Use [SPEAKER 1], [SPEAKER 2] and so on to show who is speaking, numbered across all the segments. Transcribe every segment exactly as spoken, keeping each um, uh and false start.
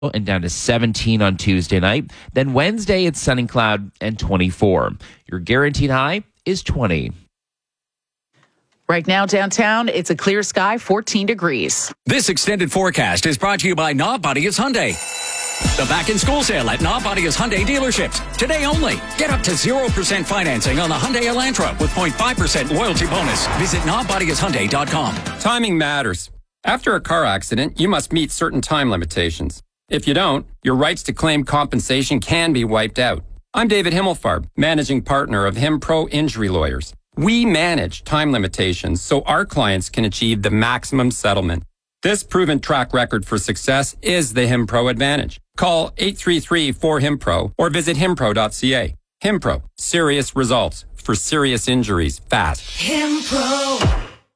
[SPEAKER 1] and down to seventeen on Tuesday night. Then Wednesday, it's sunny cloud and twenty-four. Your guaranteed high is twenty.
[SPEAKER 2] Right now downtown, it's a clear sky, fourteen degrees.
[SPEAKER 3] This extended forecast is brought to you by Nobodius Hyundai. The back-in-school sale at Nobodius Hyundai dealerships. Today only. Get up to zero percent financing on the Hyundai Elantra with zero point five percent loyalty bonus. Visit Nobodius Hyundai dot com.
[SPEAKER 4] Timing matters. After a car accident, you must meet certain time limitations. If you don't, your rights to claim compensation can be wiped out. I'm David Himmelfarb, managing partner of HimPro Injury Lawyers. We manage time limitations so our clients can achieve the maximum settlement. This proven track record for success is the HimPro advantage. Call eight three three four HimPro or visit himpro dot c a. HimPro, serious results for serious injuries fast.
[SPEAKER 2] HimPro.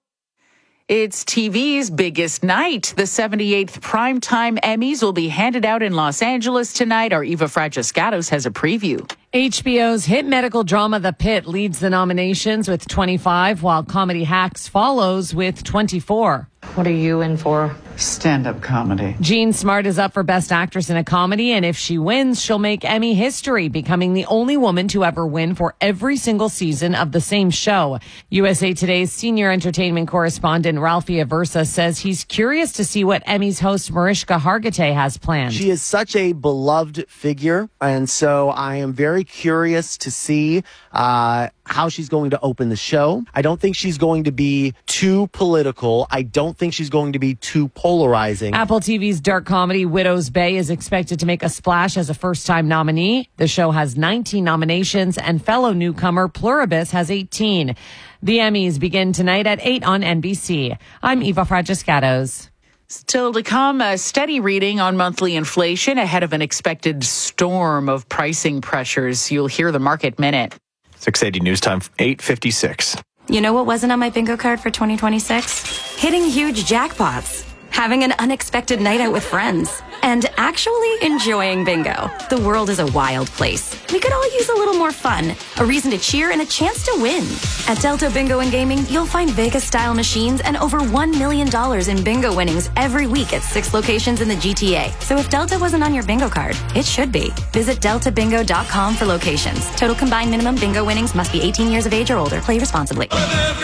[SPEAKER 2] It's T V's biggest night. The seventy-eighth Primetime Emmys will be handed out in Los Angeles tonight. Our Eva Fragiscatos has a preview.
[SPEAKER 5] H B O's hit medical drama The Pit leads the nominations with twenty-five, while comedy Hacks follows with twenty-four.
[SPEAKER 6] What are you in for?
[SPEAKER 7] Stand-up comedy.
[SPEAKER 5] Jean Smart is up for Best Actress in a Comedy, and if she wins, she'll make Emmy history, becoming the only woman to ever win for every single season of the same show. U S A Today's senior entertainment correspondent Ralphie Aversa says he's curious to see what Emmys host Mariska Hargitay has planned.
[SPEAKER 8] She is such a beloved figure, and so I am very curious to see uh, how she's going to open the show. I don't think she's going to be too political. I don't think she's going to be too polarizing.
[SPEAKER 5] Apple T V's dark comedy Widow's Bay is expected to make a splash as a first-time nominee. The show has nineteen nominations, and fellow newcomer Pluribus has eighteen. The Emmys begin tonight at eight on N B C. I'm Eva Fragiscatos.
[SPEAKER 2] Still to come, a steady reading on monthly inflation ahead of an expected storm of pricing pressures. You'll hear the Market Minute.
[SPEAKER 9] six eighty News Time, eight fifty-six.
[SPEAKER 10] You know what wasn't on my bingo card for twenty twenty-six? Hitting huge jackpots, having an unexpected night out with friends, and actually enjoying bingo. The world is a wild place. We could all use a little more fun, a reason to cheer, and a chance to win. At Delta Bingo and Gaming, you'll find Vegas-style machines and over one million dollars in bingo winnings every week at six locations in the G T A. So if Delta wasn't on your bingo card, it should be. Visit delta bingo dot com for locations. Total combined minimum bingo winnings must be eighteen years of age or older. Play responsibly.